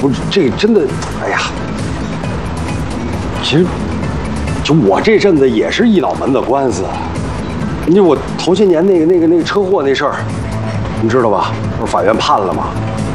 不是这个真的，哎呀，其实就我这阵子也是一脑门子官司。我头些年那个车祸那事儿，你知道吧？不是法院判了吗？